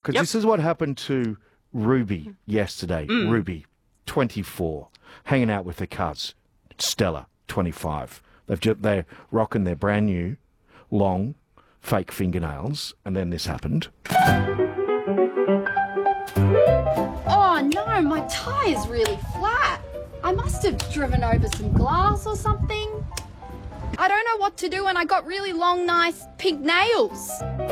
Because this is what happened to Ruby yesterday. Ruby, 24, hanging out with her cuz, Stella, 25. They're rocking their brand new, long, fake fingernails, and then this happened. Oh no, my tyre is really flat. I must have driven over some glass or something. I don't know what to do and I got really long, nice pink nails.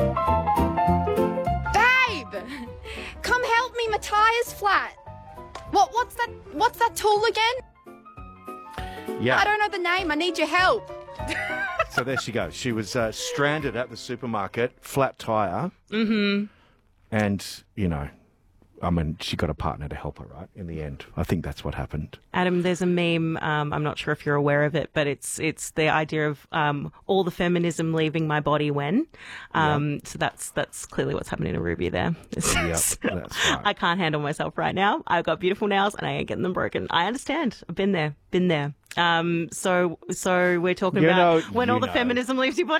Babe! Come help me, my tyre's flat. What's that tool again? Yeah. I don't know the name, I need your help. So there she goes. She was stranded at the supermarket, flat tyre. Mm-hmm. And, you know, I mean, she got a partner to help her, right, in the end. I think that's what happened. Adam, there's a meme, I'm not sure if you're aware of it, but it's the idea of all the feminism leaving my body when. So that's clearly what's happening to Ruby there. Yep, that's right. I can't handle myself right now. I've got beautiful nails and I ain't getting them broken. I understand. I've been there. So we're talking about when all the feminism leaves your body?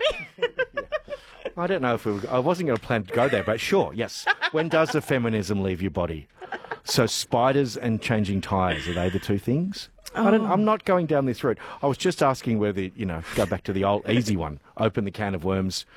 I don't know if I wasn't going to plan to go there, but sure, yes. When does the feminism leave your body? So spiders and changing tyres, are they the two things? I'm not going down this route. I was just asking whether, go back to the old easy one, open the can of worms.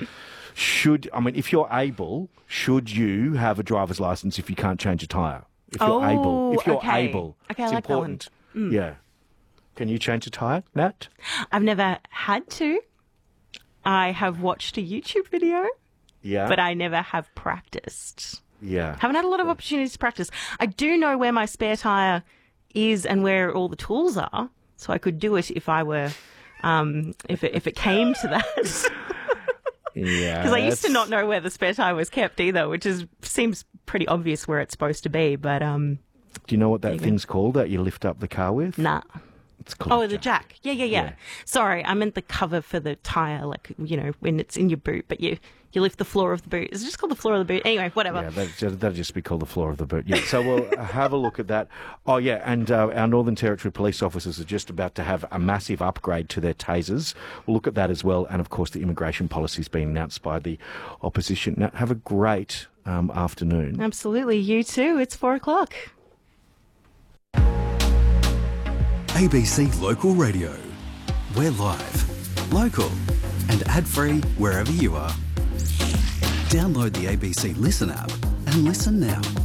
If you're able, should you have a driver's license if you can't change a tyre? If you're able. Okay, it's I like important. That one. Yeah. Can you change a tyre, Nat? I've never had to. I have watched a YouTube video, but I never have practiced. Yeah. Haven't had a lot of opportunities to practice. I do know where my spare tyre is and where all the tools are, so I could do it if I were, if it came to that. Yeah. Because I used to not know where the spare tyre was kept either, which seems pretty obvious where it's supposed to be, but do you know what that thing's called that you lift up the car with? Nah. It's called the jack. Yeah. Sorry, I meant the cover for the tyre, when it's in your boot, but you lift the floor of the boot. Is it just called the floor of the boot? Anyway, whatever. Yeah, that'd just be called the floor of the boot. Yeah, so we'll have a look at that. Oh, yeah, and our Northern Territory police officers are just about to have a massive upgrade to their tasers. We'll look at that as well, and of course the immigration policy is being announced by the opposition. Now, have a great afternoon. Absolutely, you too. It's 4:00. ABC Local Radio. We're live, local and ad-free wherever you are. Download the ABC Listen app and listen now.